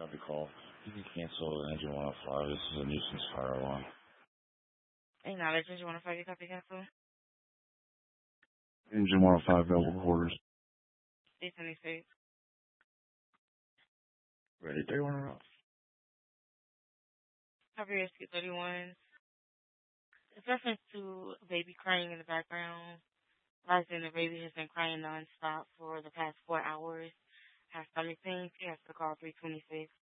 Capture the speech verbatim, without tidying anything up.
copy call. You can cancel the engine one oh five. This is a nuisance fire alarm. Acknowledge engine one oh five, you copy cancel. Engine one oh five, available quarters. eight seventy-six. Ready, thirty-one or off. Copy rescue thirty-one. It's reference to a baby crying in the background. Rising, the baby has been crying nonstop for the past four hours. Has stomach pain. She has to call three twenty-six.